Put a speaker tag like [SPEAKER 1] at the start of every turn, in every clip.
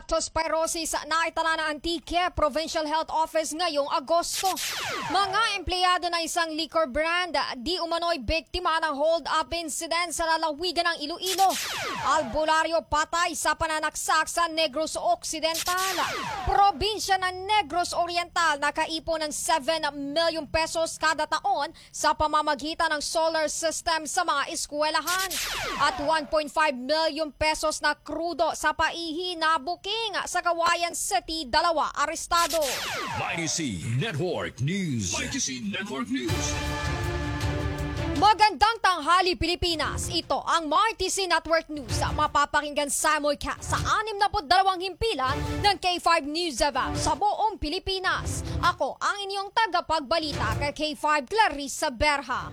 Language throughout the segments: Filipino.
[SPEAKER 1] leptospirosis na itala ng Antique Provincial Health Office ngayong Agosto. Mga empleyado ng isang liquor brand di umano'y biktima ng hold-up incident sa lalawigan ng Iloilo. Albularyo patay sa pananaksak sa Negros Occidental. Probinsya ng Negros Oriental nakaipon ng 7 milyong pesos kada taon sa pamamagitan ng solar system sa mga eskwelahan. At 1.5 milyong pesos na krudo sa paihi na booking sa Kawayan City, 2 arestado.
[SPEAKER 2] YTC Network News. YTC Network News.
[SPEAKER 1] Magandang tanghali Pilipinas. Ito ang YTC Network News. Mapapakinggan simulcast sa 62 himpilan ng K5 News sa buong Pilipinas. Ako ang inyong tagapagbalita kay K5 Clarissa Berha.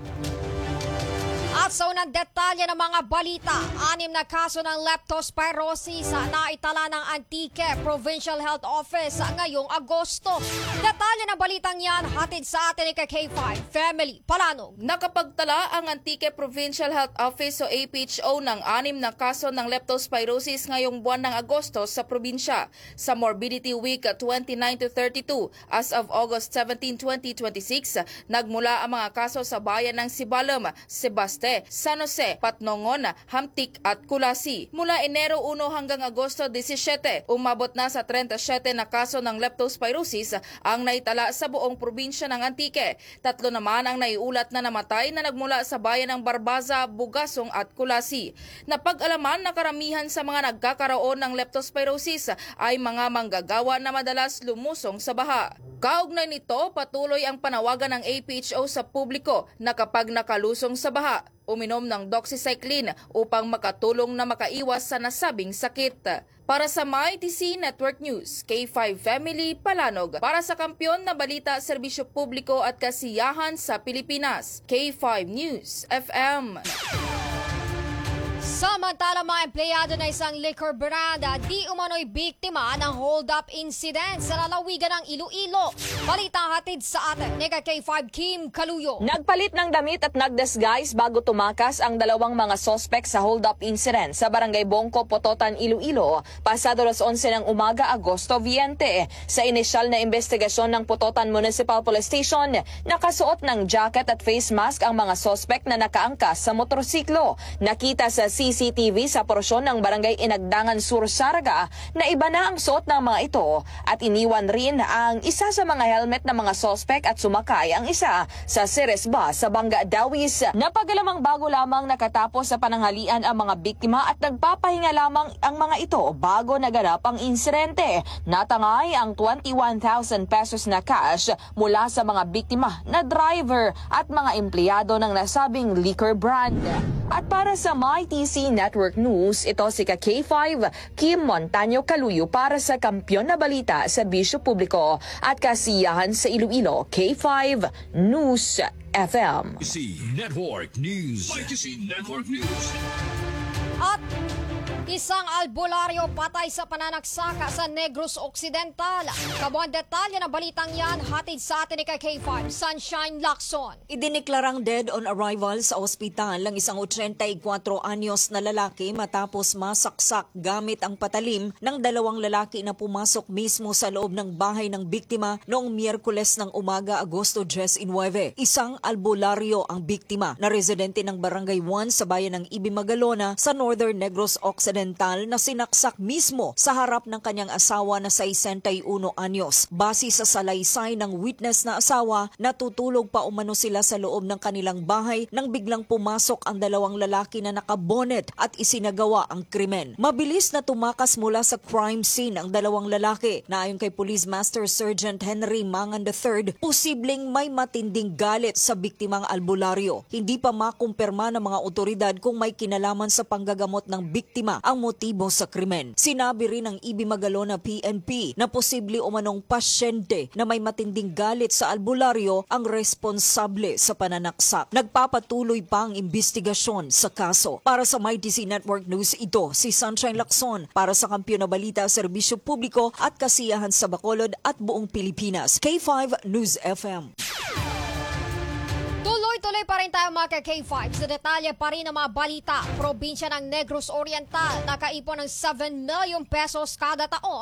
[SPEAKER 1] At sa unang detalye ng mga balita, 6 na kaso ng leptospirosis na itala ng Antique Provincial Health Office ngayong Agosto. Detalye ng balitang yan, hatid sa atin ni K5 Family Palanog.
[SPEAKER 3] Nakapagtala ang Antique Provincial Health Office o APHO ng 6 na kaso ng leptospirosis ngayong buwan ng Agosto sa probinsya. Sa Morbidity Week 29 to 32, as of August 17, 2026, nagmula ang mga kaso sa bayan ng Sibalom, Sebaste, San Jose, Patnongon, Hamtik at Kulasi. Mula Enero 1 hanggang Agosto 17, umabot na sa 37 na kaso ng leptospirosis ang naitala sa buong probinsya ng Antique. 3 naman ang naiulat na namatay na nagmula sa bayan ng Barbaza, Bugasong at Kulasi. Napag-alaman na karamihan sa mga nagkakaroon ng leptospirosis ay mga manggagawa na madalas lumusong sa baha. Kaugnay nito, patuloy ang panawagan ng APHO sa publiko na kapag nakalusong sa baha, uminom ng doxycycline upang makatulong na makaiwas sa nasabing sakit. Para sa YTC Network News, K5 Family Palanog. Para sa kampyon na balita, serbisyo publiko at kasiyahan sa Pilipinas, K5 News FM.
[SPEAKER 1] Samantala, mga empleyado na isang liquor brand di umano'y biktima ng hold-up incident sa lalawigan ng Iloilo. Balita hatid sa atin ni K5 Kim Kaluyo.
[SPEAKER 4] Nagpalit ng damit at nagdisguise bago tumakas ang dalawang mga sospek sa hold-up incident sa Barangay Bongko, Pototan, Iloilo, pasado alas 11 ng umaga, Agosto 20. Sa inisyal na investigasyon ng Pototan Municipal Police Station, nakasuot ng jacket at face mask ang mga sospek na nakaangkas sa motorsiklo. Nakita sa CCTV sa porsyon ng Barangay Inagdangan Sur, Saraga na iba na ang suot ng mga ito at iniwan rin ang isa sa mga helmet ng mga sospek at sumakay ang isa sa Ceres bus sa Banga Dawis. Napagalamang bago lamang nakatapos sa pananghalian ang mga biktima at nagpapahinga lamang ang mga ito bago naganap ang insidente. Natangay ang 21,000 pesos na cash mula sa mga biktima na driver at mga empleyado ng nasabing liquor brand. At para sa YTC Network News, ito si K5 Kim Montaño Kaluyo para sa Kampyon na Balita sa Bisyo Publiko at Kasiyahan sa Iloilo, K5 News FM.
[SPEAKER 2] YTC Network News. YTC Network News.
[SPEAKER 1] At isang albularyo patay sa pananaksaka sa Negros Occidental. Kabuang detalye ng balitang yan, hatid sa atin ni K5 Sunshine Lacson.
[SPEAKER 5] Idiniklarang dead on arrival sa ospital ang isang 84 anyos na lalaki matapos masaksak gamit ang patalim ng 2 lalaki na pumasok mismo sa loob ng bahay ng biktima noong Miyerkules ng umaga, Agosto 19. Isang albularyo ang biktima na residente ng Barangay 1 sa bayan ng Ibimagalona sa Northern Negros Occidental na sinaksak mismo sa harap ng kanyang asawa na 61 anyos. Base sa salaysay ng witness na asawa, natutulog pa umano sila sa loob ng kanilang bahay nang biglang pumasok ang 2 lalaki na nakabonet at isinagawa ang krimen. Mabilis na tumakas mula sa crime scene ang 2 lalaki na ayon kay Police Master Sergeant Henry Mangan III, posibleng may matinding galit sa biktimang albularyo. Hindi pa makumpirma ng mga otoridad kung may kinalaman sa panggagamot ng biktima ang motibo sa krimen. Sinabi rin ng Ibimagalona PNP na posible umanong pasyente na may matinding galit sa albularyo ang responsable sa pananaksak. Nagpapatuloy pa ang investigasyon sa kaso. Para sa YTC Network News, ito si Sunshine Lacson para sa Kampyon na Balita, Serbisyo Publiko at Kasiyahan sa Bacolod at buong Pilipinas. K5 News FM.
[SPEAKER 1] Tuloy-tuloy pa rin tayo mga K5 sa detalye pa rin ng mga balita. Probinsya ng Negros Oriental nakaipon ng 7 milyong pesos kada taon